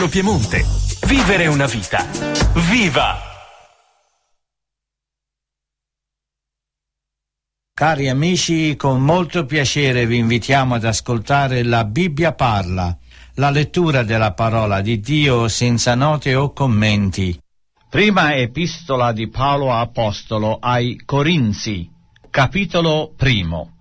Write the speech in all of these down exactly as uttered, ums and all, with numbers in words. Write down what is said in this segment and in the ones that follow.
Piemonte. Vivere una vita. Viva! Cari amici, con molto piacere vi invitiamo ad ascoltare La Bibbia parla, la lettura della parola di Dio senza note o commenti. Prima epistola di Paolo Apostolo ai Corinzi, capitolo primo.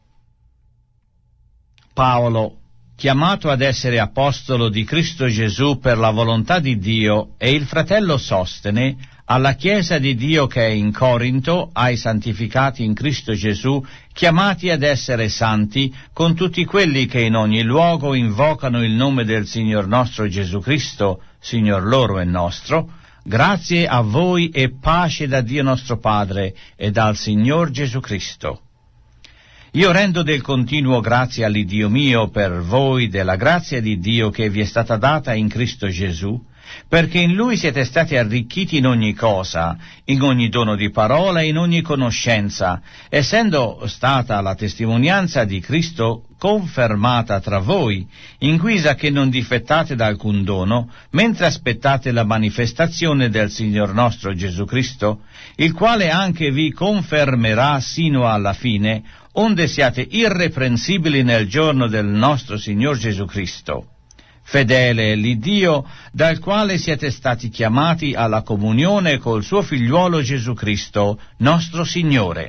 Paolo, chiamato ad essere apostolo di Cristo Gesù per la volontà di Dio, e il fratello Sostene, alla Chiesa di Dio che è in Corinto, ai santificati in Cristo Gesù, chiamati ad essere santi, con tutti quelli che in ogni luogo invocano il nome del Signor nostro Gesù Cristo, Signor loro e nostro, grazie a voi e pace da Dio nostro Padre e dal Signor Gesù Cristo. Io rendo del continuo grazie all'Iddio mio per voi della grazia di Dio che vi è stata data in Cristo Gesù, perché in Lui siete stati arricchiti in ogni cosa, in ogni dono di parola e in ogni conoscenza, essendo stata la testimonianza di Cristo confermata tra voi, in guisa che non difettate da alcun dono, mentre aspettate la manifestazione del Signor nostro Gesù Cristo, il quale anche vi confermerà sino alla fine, onde siate irreprensibili nel giorno del nostro Signor Gesù Cristo. Fedele è l'Iddio dal quale siete stati chiamati alla comunione col suo figliuolo Gesù Cristo, nostro Signore.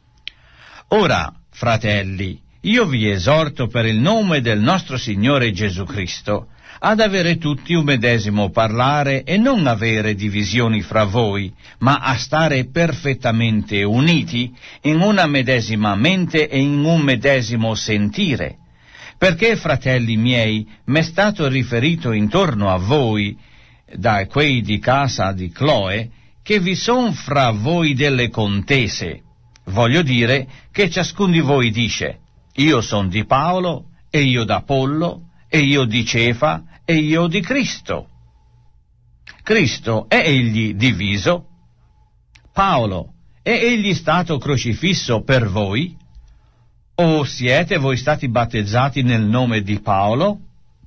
Ora, fratelli, io vi esorto per il nome del nostro Signore Gesù Cristo ad avere tutti un medesimo parlare e non avere divisioni fra voi, ma a stare perfettamente uniti in una medesima mente e in un medesimo sentire. Perché, fratelli miei, m'è stato riferito intorno a voi, da quei di casa di Cloe, che vi son fra voi delle contese. Voglio dire che ciascun di voi dice: io son di Paolo, e io d'Apollo, e io di Cefa, e io di Cristo. Cristo, è egli diviso? Paolo, è egli stato crocifisso per voi? O siete voi stati battezzati nel nome di Paolo?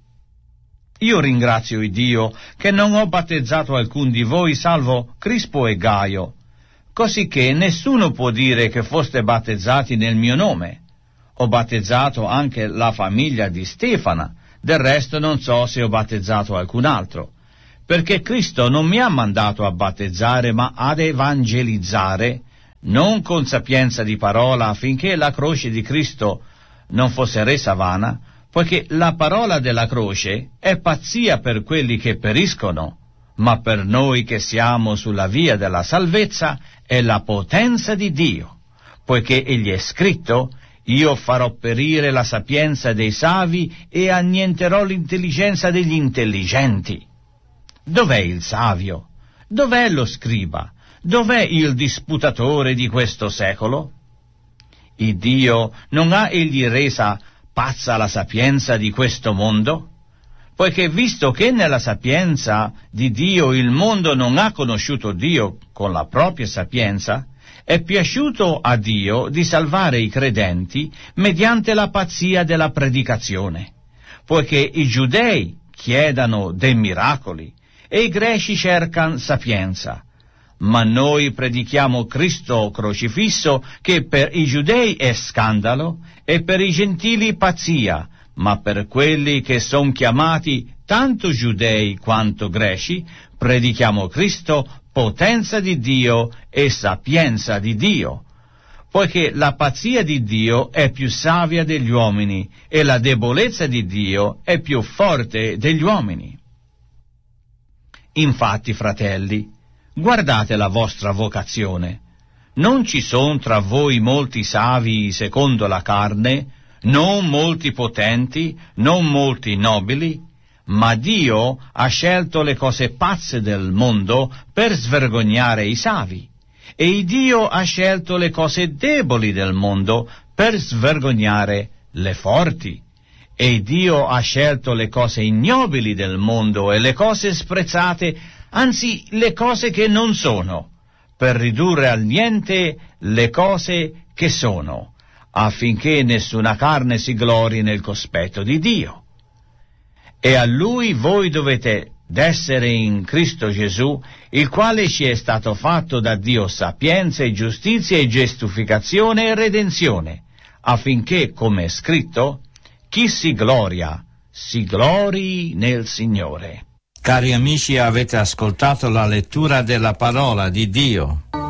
Io ringrazio il Dio che non ho battezzato alcun di voi salvo Crispo e Gaio, cosicché nessuno può dire che foste battezzati nel mio nome. Ho battezzato anche la famiglia di Stefana, del resto non so se ho battezzato alcun altro, perché Cristo non mi ha mandato a battezzare ma ad evangelizzare, non con sapienza di parola, affinché la croce di Cristo non fosse resa vana, poiché la parola della croce è pazzia per quelli che periscono, ma per noi che siamo sulla via della salvezza è la potenza di Dio, poiché egli è scritto: io farò perire la sapienza dei savi e annienterò l'intelligenza degli intelligenti. Dov'è il savio? Dov'è lo scriba? Dov'è il disputatore di questo secolo? Il Dio non ha egli resa pazza la sapienza di questo mondo? Poiché visto che nella sapienza di Dio il mondo non ha conosciuto Dio con la propria sapienza, è piaciuto a Dio di salvare i credenti mediante la pazzia della predicazione, poiché i giudei chiedano dei miracoli e i greci cercano sapienza. Ma noi predichiamo Cristo crocifisso, che per i giudei è scandalo e per i gentili pazzia, ma per quelli che son chiamati tanto giudei quanto greci predichiamo Cristo potenza di Dio e sapienza di Dio, poiché la pazzia di Dio è più savia degli uomini e la debolezza di Dio è più forte degli uomini. Infatti, fratelli, guardate la vostra vocazione. Non ci son tra voi molti savi secondo la carne, non molti potenti, non molti nobili, ma Dio ha scelto le cose pazze del mondo per svergognare i savi, e Dio ha scelto le cose deboli del mondo per svergognare le forti, e Dio ha scelto le cose ignobili del mondo e le cose sprezzate, anzi le cose che non sono, per ridurre al niente le cose che sono, affinché nessuna carne si glori nel cospetto di Dio. E a Lui voi dovete d'essere in Cristo Gesù, il quale ci è stato fatto da Dio sapienza e giustizia e giustificazione e redenzione, affinché, come è scritto, chi si gloria, si glori nel Signore. Cari amici, avete ascoltato la lettura della parola di Dio.